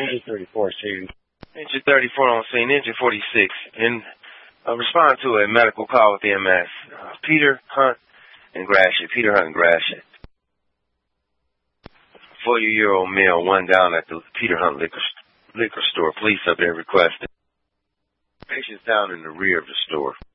Engine 34 scene. Engine 34 on scene. Engine 46. And respond to a medical call with EMS. Peter Hunt and Gratiot. Peter Hunt and Gratiot. 40-year-old male, one down at the Peter Hunt liquor store. Police up there requesting. Patient's down in the rear of the store.